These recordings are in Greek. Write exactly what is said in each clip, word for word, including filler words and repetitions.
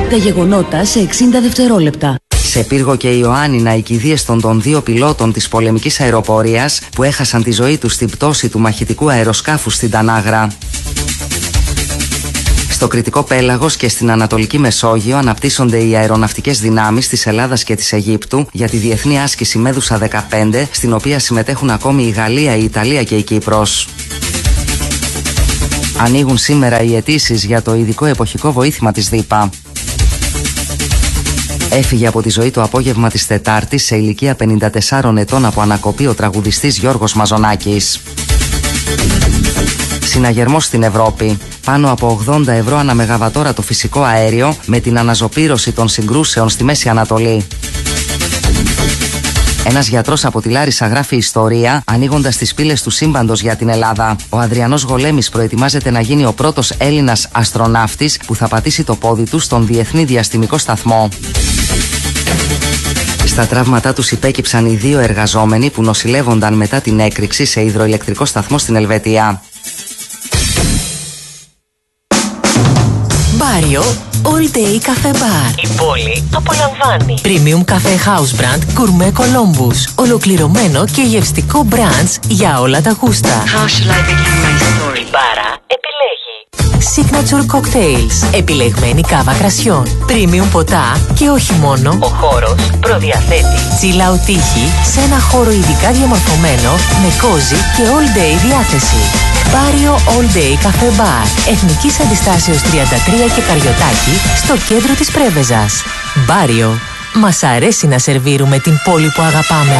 Τα γεγονότα σε εξήντα δευτερόλεπτα. Σε Πύργο και Ιωάννινα οι κηδείες των, των δύο πιλότων της πολεμικής αεροπορίας που έχασαν τη ζωή τους στην πτώση του μαχητικού αεροσκάφους στην Τανάγρα. Στο Κρητικό Πέλαγος και στην Ανατολική Μεσόγειο αναπτύσσονται οι αεροναυτικές δυνάμεις της Ελλάδας και της Αιγύπτου για τη διεθνή άσκηση Μέδουσα δεκαπέντε, στην οποία συμμετέχουν ακόμη η Γαλλία, η Ιταλία και η Κύπρος. Ανοίγουν σήμερα οι αιτήσεις για το ειδικό εποχικό βοήθημα της ΔΥΠΑ. Έφυγε από τη ζωή το απόγευμα της Τετάρτης σε ηλικία πενήντα τεσσάρων ετών από ανακοπή ο τραγουδιστής Γιώργος Μαζονάκης. Συναγερμός στην Ευρώπη. Πάνω από ογδόντα ευρώ ανά μεγαβατόρα το φυσικό αέριο με την αναζωπήρωση των συγκρούσεων στη Μέση Ανατολή. Ένας γιατρός από τη Λάρισα γράφει ιστορία ανοίγοντας τις πύλες του σύμπαντος για την Ελλάδα. Ο Αδριανός Γολέμης προετοιμάζεται να γίνει ο πρώτος Έλληνας αστροναύτης που θα πατήσει το πόδι του στον Διεθνή Διαστημικό Σταθμό. Στα τραύματά τους υπέκυψαν οι δύο εργαζόμενοι που νοσηλεύονταν μετά την έκρηξη σε υδροηλεκτρικό σταθμό στην Ελβετία. Μπάριο All Day Cafe Bar. Η πόλη απολαμβάνει. Premium Cafe House Brand Gourmet Columbus. Ολοκληρωμένο και γευστικό branch για όλα τα γούστα. How shall I begin my story? Η μπάρα επιλέγει Signature Cocktails. Επιλεγμένη κάβα κρασιών. Premium ποτά και όχι μόνο. Ο χώρος προδιαθέτει chill out τύχη σε ένα χώρο ειδικά διαμορφωμένο με cozy και all day διάθεση. Μπάριο All Day Cafe Bar. Εθνικής Αντιστάσεως τριάντα τρία και Καριωτάκη στο κέντρο της Πρέβεζας. Μπάριο. Μας αρέσει να σερβίρουμε την πόλη που αγαπάμε.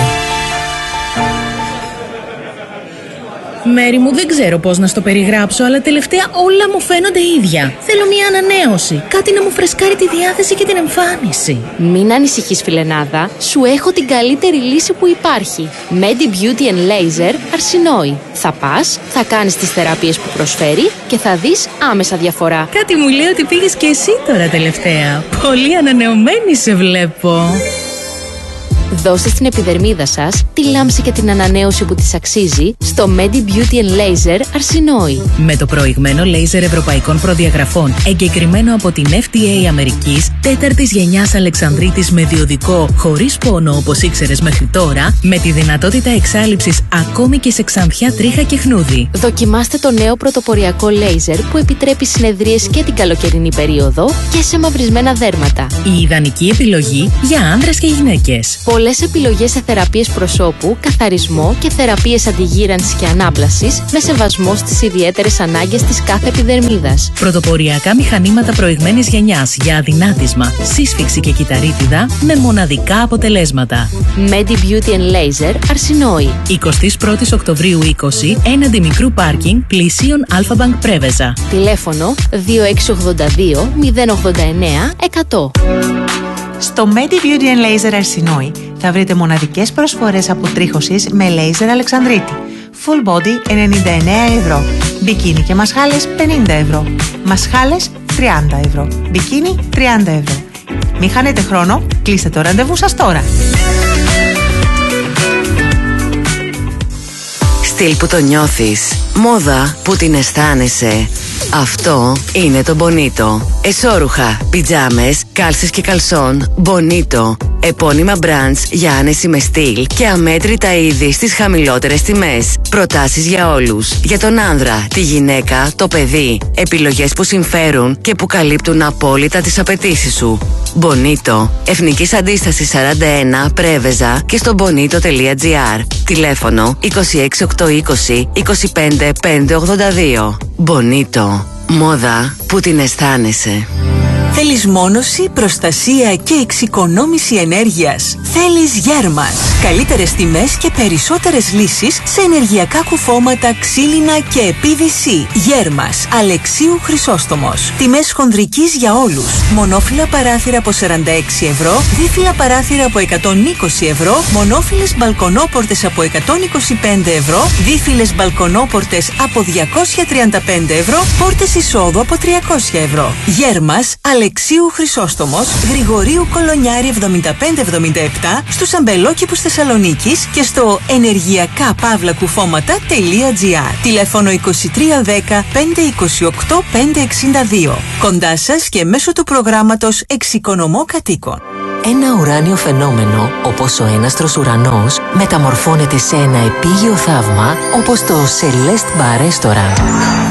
Μέρη μου, δεν ξέρω πώς να στο περιγράψω, αλλά τελευταία όλα μου φαίνονται ίδια. Θέλω μια ανανέωση. Κάτι να μου φρεσκάρει τη διάθεση και την εμφάνιση. Μην ανησυχείς, φιλενάδα. Σου έχω την καλύτερη λύση που υπάρχει. Medi Beauty and Laser Αρσινόη. Θα πας, θα κάνεις τις θεραπείες που προσφέρει και θα δεις άμεσα διαφορά. Κάτι μου λέει ότι πήγες και εσύ τώρα τελευταία. Πολύ ανανεωμένη σε βλέπω. Δώστε στην επιδερμίδα σας τη λάμψη και την ανανέωση που της αξίζει στο Medi Beauty and Laser Αρσινόη. Με το προηγμένο λέιζερ ευρωπαϊκών προδιαγραφών, εγκεκριμένο από την εφ ντι έι Αμερικής, τέταρτης γενιάς Αλεξανδρίτης με διοδικό, χωρίς πόνο όπως ήξερες μέχρι τώρα, με τη δυνατότητα εξάλειψης ακόμη και σε ξανθιά, τρίχα και χνούδι. Δοκιμάστε το νέο πρωτοποριακό λέιζερ που επιτρέπει συνεδρίες και την καλοκαιρινή περίοδο και σε μαυρισμένα δέρματα. Η ιδανική επιλογή για άνδρες και γυναίκες. Πολλές επιλογές σε θεραπείες προσώπου, καθαρισμό και θεραπείες αντιγύρανσης και ανάπλασης με σεβασμό στις ιδιαίτερες ανάγκες της κάθε επιδερμίδας. Πρωτοποριακά μηχανήματα προηγμένης γενιάς για αδυνάτισμα, σύσφυξη και κυταρίτιδα με μοναδικά αποτελέσματα. Medi Beauty and Laser Αρσινόη. εικοστή πρώτη Οκτωβρίου είκοσι, έναντι μικρού πάρκινγκ πλησίων Αλφα-Μπανκ Πρέβεζα. Τηλέφωνο δύο έξι ογδόντα δύο μηδέν ογδόντα εννέα εκατό. Στο Medi Beauty and Laser Αρσινόη θα βρείτε μοναδικές προσφορές αποτρίχωσης με λέιζερ Αλεξανδρίτη. Full body ενενήντα εννέα ευρώ. Μπικίνι και μασχάλες πενήντα ευρώ. Μασχάλες τριάντα ευρώ. Μπικίνι τριάντα ευρώ. Μην χάνετε χρόνο, κλείστε το ραντεβού σας τώρα. Στυλ που το νιώθεις. Μόδα που την αισθάνεσαι. Αυτό είναι το Bonito. Εσώρουχα, πιτζάμες, κάλσες και καλσόν. Bonito. Επώνυμα brands για άνεση με στυλ και αμέτρητα είδη στις χαμηλότερες τιμές. Προτάσεις για όλους. Για τον άνδρα, τη γυναίκα, το παιδί. Επιλογές που συμφέρουν και που καλύπτουν απόλυτα τις απαιτήσεις σου. Bonito. Εθνικής Αντίστασης σαράντα ένα, Πρέβεζα και στο bonito τελεία gr. Τηλέφωνο είκοσι έξι οκτακόσια είκοσι είκοσι πέντε πεντακόσια ογδόντα δύο. Bonito. Μόδα που την αισθάνεσαι. Θέλεις μόνωση, προστασία και εξοικονόμηση ενέργειας? Θέλεις Γέρμας. Καλύτερες τιμές και περισσότερες λύσεις σε ενεργειακά κουφώματα, ξύλινα και πι βι σι. Γέρμας. Αλεξίου Χρυσόστομος. Τιμές χονδρικής για όλους. Μονόφυλλα παράθυρα από σαράντα έξι ευρώ, δίφυλλα παράθυρα από εκατόν είκοσι ευρώ, μονόφυλλες μπαλκονόπορτες από εκατόν είκοσι πέντε ευρώ, δίφυλλες μπαλκονόπορτες από διακόσια τριάντα πέντε ευρώ, πόρτες εισόδου από τριακόσια ευρώ. Γέρμας. Αλεξίου Αλεξίου Χρυσόστομος, Γρηγορίου Κολονιάρη εβδομήντα πέντε εβδομήντα επτά, στους αμπελόκηπους Θεσσαλονίκης και στο ενεργειακά παύλα κουφώματα τελεία τζι άρ. Τηλέφωνο είκοσι τρία δέκα πέντε είκοσι οκτώ πέντε εξήντα δύο. Κοντά σας και μέσω του προγράμματος Εξοικονομώ Κατοίκων. Ένα ουράνιο φαινόμενο, όπως ο έναστρος ουρανός, μεταμορφώνεται σε ένα επίγειο θαύμα, όπως το Celeste Bar Restaurant.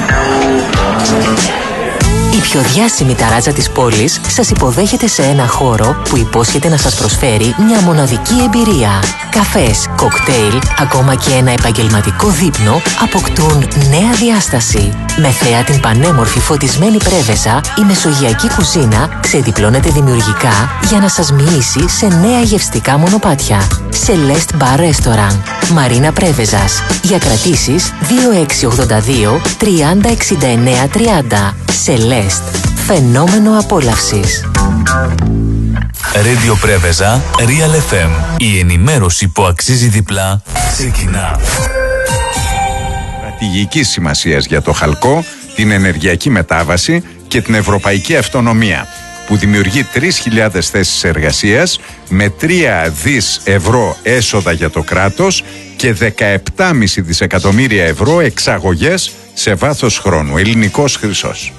Η πιο διάσημη ταράτσα της πόλης σας υποδέχεται σε ένα χώρο που υπόσχεται να σας προσφέρει μια μοναδική εμπειρία. Καφές, κοκτέιλ, ακόμα και ένα επαγγελματικό δείπνο αποκτούν νέα διάσταση. Με θέα την πανέμορφη φωτισμένη πρέβεζα, η μεσογειακή κουζίνα ξεδιπλώνεται δημιουργικά για να σας μοιήσει σε νέα γευστικά μονοπάτια. Celeste Bar Restaurant, Μαρίνα Πρέβεζας. Για κρατήσεις δύο έξι ογδόντα δύο τριάντα εξήντα εννέα τριάντα. Celeste, φαινόμενο απόλαυσης. Radio Πρέβεζα, Real εφ εμ. Η ενημέρωση που αξίζει διπλά ξεκινά. Στρατηγικής σημασίας για το χαλκό, την ενεργειακή μετάβαση και την ευρωπαϊκή αυτονομία, που δημιουργεί τρεις χιλιάδες θέσεις εργασίας με τρία δις ευρώ έσοδα για το κράτος και δεκαεπτά κόμμα πέντε δισεκατομμύρια ευρώ εξαγωγές σε βάθος χρόνου. Ελληνικός χρυσός.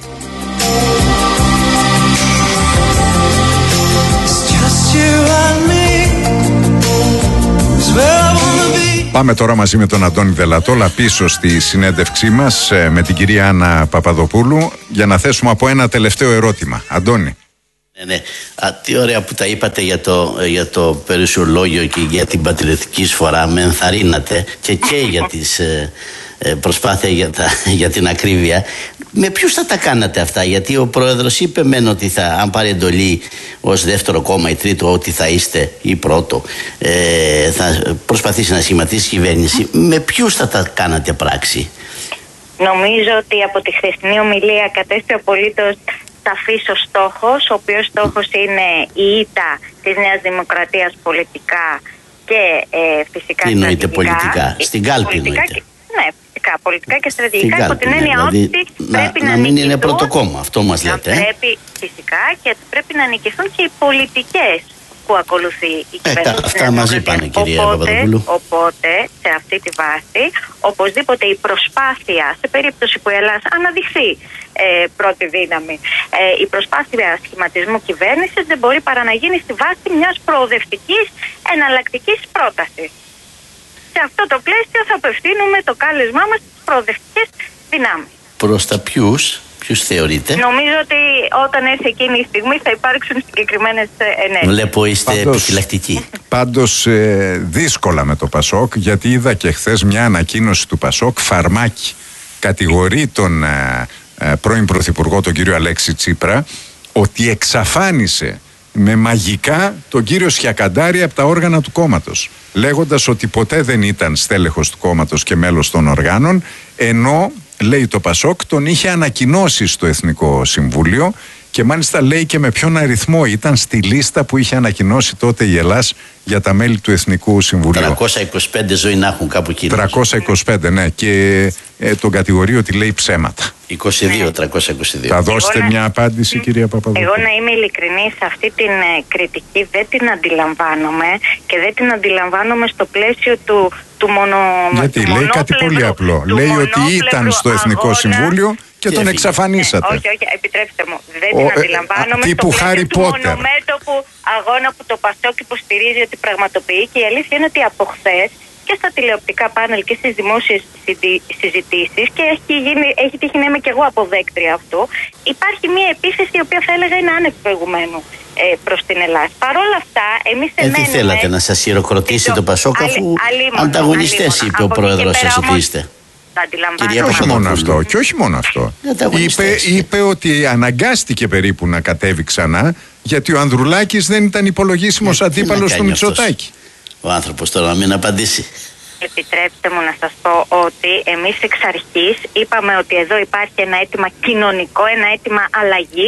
Πάμε τώρα μαζί με τον Αντώνη Δελατόλα πίσω στη συνέντευξή μας με την κυρία Άννα Παπαδοπούλου για να θέσουμε από ένα τελευταίο ερώτημα. Αντώνη. Ναι, ναι. Α, τι ωραία που τα είπατε για το, για το περιουσιολόγιο και για την πατριωτική εισφορά. Με ενθαρρύνατε και, και για τις ε, ε, προσπάθεια για, τα, για την ακρίβεια. Με ποιους θα τα κάνατε αυτά? Γιατί ο πρόεδρος είπε μεν ότι θα, αν πάρει εντολή ως δεύτερο κόμμα ή τρίτο, ότι θα είστε ή πρώτο, ε, θα προσπαθήσει να σχηματίσει κυβέρνηση. Με ποιους θα τα κάνατε πράξη? Νομίζω ότι από τη χθεσινή ομιλία κατέστη απολύτως σαφής ο στόχος, ο οποίος στόχος είναι η ήττα της Νέας Δημοκρατίας πολιτικά και ε, φυσικά τι στρατηγικά. Τι πολιτικά? Στην κάλπη εννοείται. Ναι, φυσικά, πολιτικά και στρατηγικά, υπό την έννοια δηλαδή, ότι να, πρέπει να, να μην είναι πρώτο κόμμα, αυτό μας λέτε. Πρέπει, φυσικά, και πρέπει να νικηθούν και οι πολιτικές που ακολουθεί η κυβέρνηση. Ε, αυτά μας είπανε, κυρία Παπαδοπούλου. Οπότε, σε αυτή τη βάση, οπωσδήποτε η προσπάθεια, σε περίπτωση που η Ελλάδα αναδειχθεί ε, πρώτη δύναμη, ε, η προσπάθεια σχηματισμού κυβέρνησης δεν μπορεί παρά να γίνει στη βάση μιας προοδευτικής εναλλακτικής πρότασης. Σε αυτό το πλαίσιο θα απευθύνουμε το κάλεσμά μας στις προοδευτικές δυνάμεις. Προς τα ποιους? Ποιους θεωρείτε? Νομίζω ότι όταν έρθει εκείνη η στιγμή θα υπάρξουν συγκεκριμένες ενέργειες. Βλέπω είστε Πάντως, επιφυλακτικοί. Πάντως ε, δύσκολα με το Πασόκ, γιατί είδα και χθες μια ανακοίνωση του Πασόκ, Φαρμάκη. Κατηγορεί τον ε, ε, πρώην Πρωθυπουργό, τον κύριο Αλέξη Τσίπρα, ότι εξαφάνισε με μαγικά τον κύριο Σιακαντάρη από τα όργανα του κόμματος, λέγοντας ότι ποτέ δεν ήταν στέλεχος του κόμματος και μέλος των οργάνων, ενώ, λέει το Πασόκ, τον είχε ανακοινώσει στο Εθνικό Συμβούλιο και μάλιστα λέει και με ποιον αριθμό ήταν στη λίστα που είχε ανακοινώσει τότε η Ελλάς για τα μέλη του Εθνικού Συμβουλίου. τριακόσια είκοσι πέντε ζωή να έχουν κάπου εκεί. τριακόσια είκοσι πέντε, ναι, και ε, τον κατηγορεί ότι λέει ψέματα. είκοσι δύο, τριακόσια είκοσι δύο. Θα δώσετε μια απάντηση, mm. κυρία Παπαδοπούλου? Εγώ να είμαι ειλικρινής, αυτή την ε, κριτική δεν την αντιλαμβάνομαι και δεν την αντιλαμβάνομαι στο πλαίσιο του, του μόνο. Γιατί του λέει κάτι πολύ απλό. Λέει ότι ήταν στο Εθνικό αγώνα, Συμβούλιο και, και τον εξαφανίσατε. Ναι, όχι, όχι, επιτρέψτε μου. Δεν την Ο, αντιλαμβάνομαι ε, στο πλαίσιο του μονομέτωπου αγώνα που το Πασόκ υποστηρίζει ότι πραγματοποιεί, και η αλήθεια είναι ότι από χθες και στα τηλεοπτικά πάνελ και στις δημόσιες συζητήσεις, και έχει, γίνει, έχει τύχει να είμαι και εγώ αποδέκτρια αυτού, υπάρχει μια επίθεση η οποία θα έλεγα είναι άνευ προηγουμένου ε, προς την Ελλάδα. Παρ' όλα αυτά, εμείς ε, τι θέλατε, να σας χειροκροτήσει το, το Πασόκ, αφού ανταγωνιστές είπε ο πρόεδρος σας ότι είστε? Και όχι μόνο αυτό, και όχι μόνο αυτό. Είπε, είπε ότι αναγκάστηκε περίπου να κατέβει ξανά, γιατί ο Ανδρουλάκης δεν ήταν υπολογίσιμος αντίπαλος του Μητσοτάκη. Ο άνθρωπος τώρα να μην απαντήσει. Επιτρέψτε μου να σας πω ότι εμείς εξ αρχής είπαμε ότι εδώ υπάρχει ένα αίτημα κοινωνικό, ένα αίτημα αλλαγής,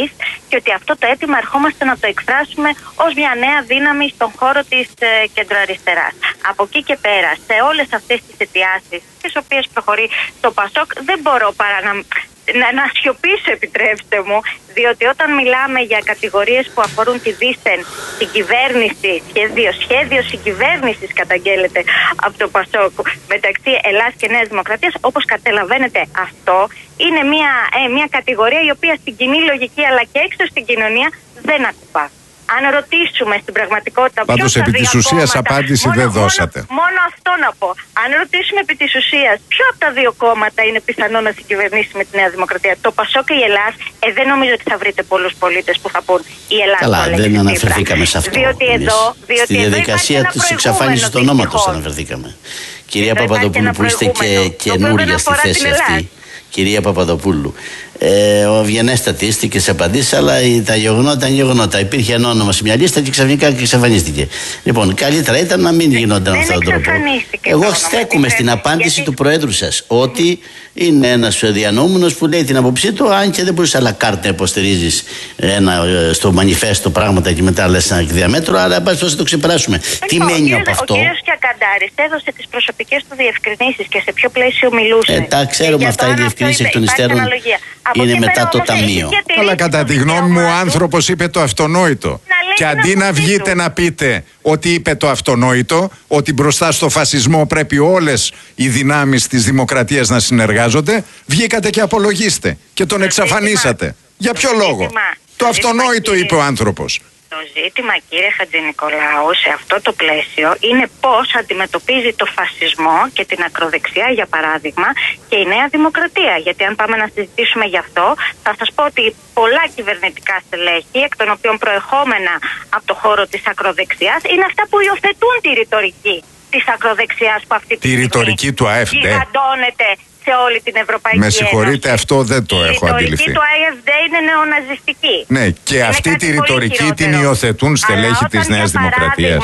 και ότι αυτό το αίτημα ερχόμαστε να το εκφράσουμε ως μια νέα δύναμη στον χώρο της ε, κεντροαριστεράς. Από εκεί και πέρα, σε όλες αυτές τις αιτιάσεις, τις οποίες προχωρεί το ΠΑΣΟΚ, δεν μπορώ παρά να, να, να σιωπήσω, επιτρέψτε μου, διότι όταν μιλάμε για κατηγορίες που αφορούν τη δίθεν συγκυβέρνηση, σχέδιο, σχέδιο συγκυβέρνησης καταγγέλλεται από το ΠΑΣΟΚ μεταξύ Ελλάδας και Νέας Δημοκρατίας, όπως καταλαβαίνετε, αυτό είναι μια, ε, μια κατηγορία η οποία στην κοινή λογική αλλά και έξω στην κοινωνία δεν ακουπά. Αν ρωτήσουμε στην πραγματικότητα. Πάντως, επί της ουσίας απάντηση μόνο, δεν μόνο, δώσατε. Μόνο αυτό να πω. Αν ρωτήσουμε επί της ουσίας ποιο από τα δύο κόμματα είναι πιθανό να συγκυβερνήσει με τη Νέα Δημοκρατία, το ΠΑΣΟΚ ή η Ελλάδα, ε, δεν νομίζω ότι θα βρείτε πολλούς πολίτες που θα πούν η Ελλάδα. Καλά, δεν αναφερθήκαμε σε αυτό. Διότι εδώ, διότι στη διαδικασία της εξαφάνισης του ονόματος αναφερθήκαμε. Κυρία Παπαδοπούλου, που είστε και καινούρια στη θέση αυτή. Κυρία Παπαδοπούλου, ε, ο ευγενέστατη είστε και σε απαντήσεις, αλλά τα γεγονότα είναι γεγονότα. Υπήρχε ένα όνομα σε μια λίστα και ξαφνικά και εξαφανίστηκε. Λοιπόν, καλύτερα ήταν να μην γινόταν αυτόν τον τρόπο. Εγώ στέκομαι στην απάντηση γιατί... του Προέδρου σας, ότι είναι ένας διανόμενος που λέει την άποψή του, αν και δεν μπορείς αλλά κάρτα να υποστηρίζεις ένα, στο μανιφέστο πράγματα και μετά λες ένα διαμέτρο, αλλά εν πάση περιπτώσει το ξεπεράσουμε. Τι μένει από αυτό. Ο κύριος Κιακαντάρης έδωσε τις προσωπικές του διευκρινήσεις και σε ποιο πλαίσιο μιλούσε. Ε, τα ξέρουμε αυτά, οι διευκρινήσεις εκ των υστέρων είναι μετά το ταμείο. Αλλά κατά τη γνώμη μου ο άνθρωπος είπε το αυτονόητο. Και αντί να βγείτε να πείτε ότι είπε το αυτονόητο, ότι μπροστά στο φασισμό πρέπει όλες οι δυνάμεις της δημοκρατίας να συνεργάζονται, βγήκατε και απολογίστε και τον εξαφανίσατε. Για ποιο λόγο? Το αυτονόητο είπε ο άνθρωπος. Το ζήτημα, κύριε Χατζηνικολάου, σε αυτό το πλαίσιο είναι πώς αντιμετωπίζει το φασισμό και την ακροδεξιά, για παράδειγμα, και η Νέα Δημοκρατία. Γιατί αν πάμε να συζητήσουμε γι' αυτό, θα σας πω ότι πολλά κυβερνητικά στελέχη, εκ των οποίων προερχόμενα από το χώρο της ακροδεξιάς, είναι αυτά που υιοθετούν τη ρητορική της ακροδεξιάς που αυτή τη Τη ρητορική του ΑΕΦΔ γιγαντώνεται σε όλη την Ευρωπαϊκή Ένωση. Με συγχωρείτε, αυτό δεν το η έχω αντιληφθεί. Η ρητορική του ΑΕΦΔ είναι νεοναζιστική. Ναι, και είναι αυτή τη ρητορική την υιοθετούν στελέχη της Νέας Δημοκρατίας.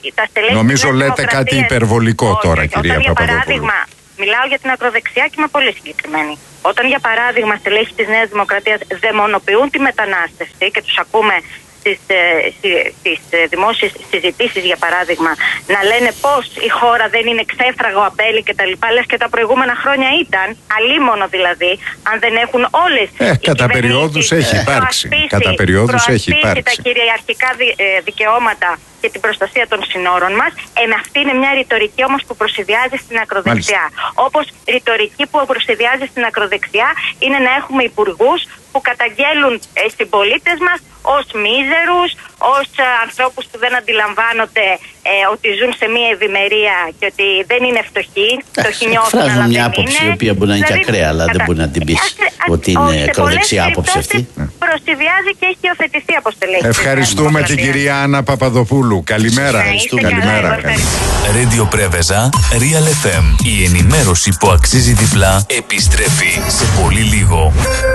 Νομίζω λέτε κάτι υπερβολικό όχι, τώρα, όχι, κυρία Παπαδοπούλου. Για παράδειγμα, μιλάω για την ακροδεξιά και είμαι πολύ συγκεκριμένη. Όταν, για παράδειγμα, στελέχη της Νέας Δημοκρατίας δαιμονοποιούν τη μετανάστευση και τους ακούμε στις, στις δημόσιες συζητήσεις, για παράδειγμα, να λένε πως η χώρα δεν είναι ξέφραγο αμπέλι και τα λοιπά, λες και τα προηγούμενα χρόνια ήταν, αλίμονο δηλαδή, αν δεν έχουν όλες ε, οι κατά περιόδους έχει υπάρξει. Κατά περιόδους έχει υπάρξει. Τα κυριαρχικά δι, ε, δικαιώματα και την προστασία των συνόρων μας. Ε, αυτή είναι μια ρητορική όμως που προσυδειάζει στην ακροδεξιά. Όπως ρητορική που προσυδειάζει στην ακροδεξιά είναι να έχουμε υπουργούς που καταγγέλουν ε, συμπολίτες μας ως μίζερους, ως ε, ανθρώπους που δεν αντιλαμβάνονται ε, ότι ζουν σε μια ευημερία και ότι δεν είναι φτωχοί. Φτωχοί νιώθουν, αλλά δεν είναι. Μια άποψη η οποία μπορεί να είναι δηλαδή, και ακραία, αλλά κατα... δεν μπορεί να την πεις ότι είναι ακροδεξιά άποψη αυτή. Προσυδειάζει και έχει υιοθετηθεί από στελέχη. Ευχαριστούμε την κυρία Άννα Παπαδοπούλου. Καλημέρα. Καλημέρα. Radio Πρέβεζα, Real εφ εμ. Η ενημέρωση που αξίζει διπλά επιστρέφει σε πολύ λίγο.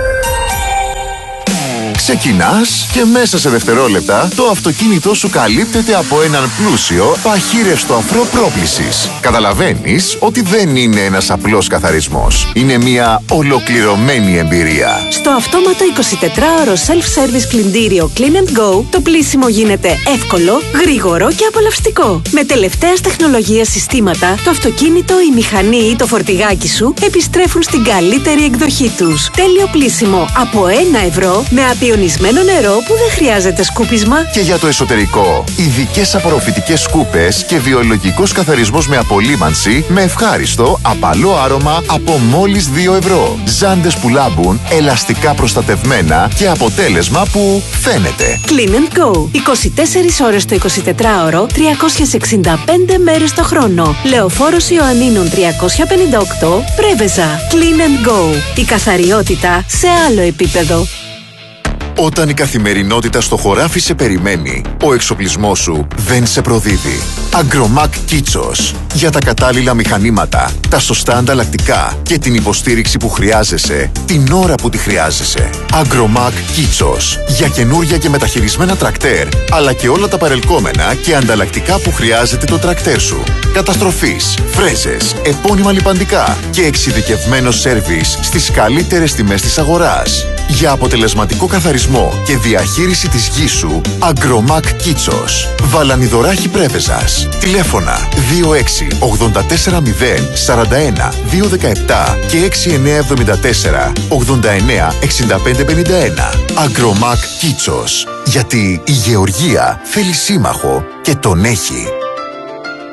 Ξεκινάς και μέσα σε δευτερόλεπτα το αυτοκίνητό σου καλύπτεται από έναν πλούσιο παχύρευστο αφρό πρόπλησης. Καταλαβαίνεις ότι δεν είναι ένας απλός καθαρισμός. Είναι μια ολοκληρωμένη εμπειρία. Στο αυτόματο εικοσιτετράωρο self-service πλυντήριο Clean and Go, το πλύσιμο γίνεται εύκολο, γρήγορο και απολαυστικό. Με τελευταίας τεχνολογίας συστήματα, το αυτοκίνητο, η μηχανή ή το φορτηγάκι σου επιστρέφουν στην καλύτερη εκδοχή τους. Τέλειο πλύσιμο από ένα ευρώ με απειονισμένο νερό που δεν χρειάζεται σκούπισμα. Και για το εσωτερικό, ειδικές απορροφητικές σκούπες και βιολογικός καθαρισμός με απολύμανση με ευχάριστο, απαλό άρωμα από μόλις δύο ευρώ. Ζάντες που λάμπουν, ελαστικά προστατευμένα και αποτέλεσμα που φαίνεται. Clean and Go. είκοσι τέσσερις ώρες το εικοσιτετράωρο, τριακόσιες εξήντα πέντε μέρες το χρόνο. Λεωφόρος Ιωαννίνων τριακόσια πενήντα οκτώ, Πρέβεζα. Clean and Go. Η καθαριότητα σε άλλο επίπεδο. Όταν η καθημερινότητα στο χωράφι σε περιμένει, ο εξοπλισμός σου δεν σε προδίδει. Agromac Kitsos. Για τα κατάλληλα μηχανήματα, τα σωστά ανταλλακτικά και την υποστήριξη που χρειάζεσαι, την ώρα που τη χρειάζεσαι. Agromac Kitsos. Για καινούρια και μεταχειρισμένα τρακτέρ, αλλά και όλα τα παρελκόμενα και ανταλλακτικά που χρειάζεται το τρακτέρ σου. καταστροφής, φρέζες, επώνυμα λιπαντικά και εξειδικευμένο σέρβις στις καλύτερες τιμές της αγοράς. Για αποτελεσματικό καθαρισμό και διαχείριση της γης σου, Agromac Κίτσος. Βαλανιδωράχη Πρέβεζας. Τηλέφωνα δύο έξι ογδόντα τέσσερα μηδέν σαράντα ένα διακόσια δεκαεπτά και έξι εννιά εβδομήντα τέσσερα ογδόντα εννιά εξήντα πέντε πενήντα ένα. Agromac Κίτσος. Γιατί η γεωργία θέλει σύμμαχο και τον έχει.